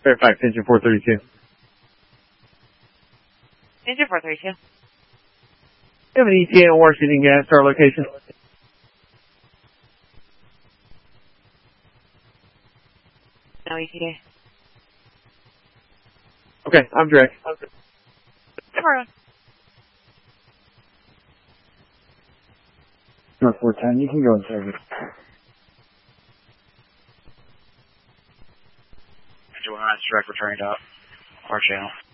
Fairfax, engine 432. Engine 432. Do you have an ETA on Washington Gas to our location? No ETA. Okay, I'm direct. Tomorrow. North 410, you can go in service. Engine 109 direct returning to our channel.